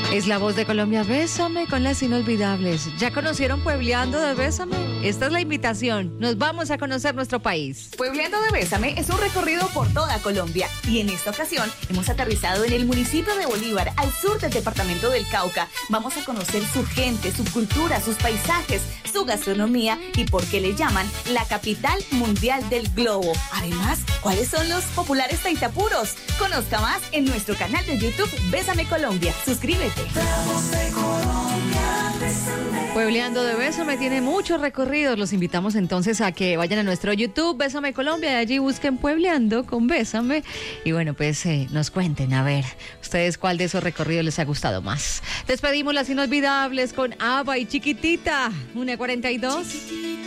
Es la voz de Colombia, Bésame con las inolvidables. ¿Ya conocieron Puebleando de Bésame? Esta es la invitación. Nos vamos a conocer nuestro país. Puebleando de Bésame es un recorrido por toda Colombia y en esta ocasión hemos aterrizado en el municipio de Bolívar, al sur del departamento del Cauca. Vamos a conocer su gente, su cultura, sus paisajes, su gastronomía y por qué le llaman la capital mundial del globo. Además, ¿cuáles son los populares taitapuros? Conozca más en nuestro canal de YouTube Bésame Colombia. Suscríbete. Puebleando de Bésame tiene muchos recorridos. Los invitamos entonces a que vayan a nuestro YouTube Bésame Colombia y allí busquen Puebleando con Bésame. Y bueno, pues nos cuenten, a ver, ustedes cuál de esos recorridos les ha gustado más. Despedimos las inolvidables con ABBA y Chiquitita, 1:42.